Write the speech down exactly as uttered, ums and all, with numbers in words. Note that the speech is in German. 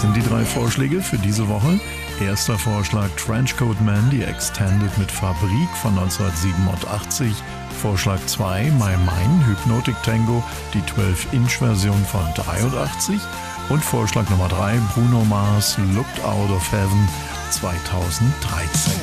sind die drei Vorschläge für diese Woche. Erster Vorschlag Trenchcoat Man, die Extended mit Fabrik von neunzehnhundertsiebenundachtzig. Vorschlag zwei My Mine, Hypnotic Tango, die zwölf Inch Version von dreiundachtzig. Und Vorschlag Nummer drei Bruno Mars, Looked Out of Heaven zweitausenddreizehn.